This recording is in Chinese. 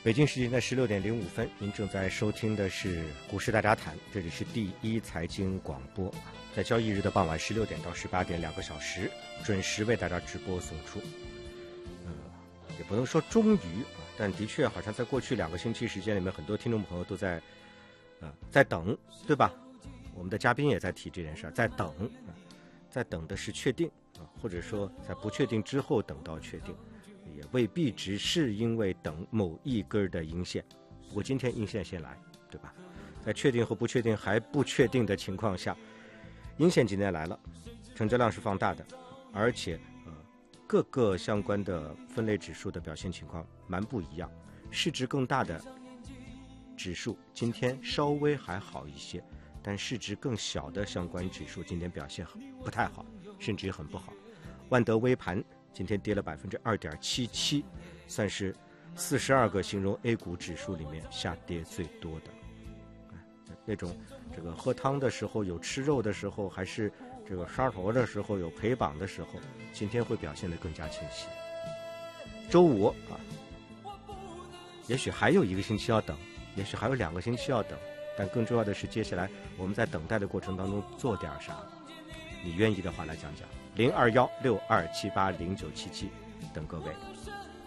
北京时间的16:05，您正在收听的是股市大家谈，这里是第一财经广播，在交易日的傍晚16点到18点2个小时，准时为大家直播送出。也不能说终于但的确好像在过去2个星期时间里面，很多听众朋友都在等，对吧？我们的嘉宾也在提这件事，在等，在等的是确定或者说在不确定之后等到确定。也未必只是因为等某一根的阴线，不过今天阴线先来，对吧？在确定和不确定还不确定的情况下，阴线今天来了，成交量是放大的，而且各个相关的分类指数的表现情况蛮不一样。市值更大的指数今天稍微还好一些，但市值更小的相关指数今天表现不太好，甚至很不好。万德微盘今天跌了2.77%，算是42个形容 A 股指数里面下跌最多的。那种这个喝汤的时候有吃肉的时候，还是这个刷头的时候有陪绑的时候，今天会表现得更加清晰。周五也许还有1个星期要等，也许还有2个星期要等，但更重要的是接下来我们在等待的过程当中做点啥。你愿意的话来讲讲，021627809777，等各位。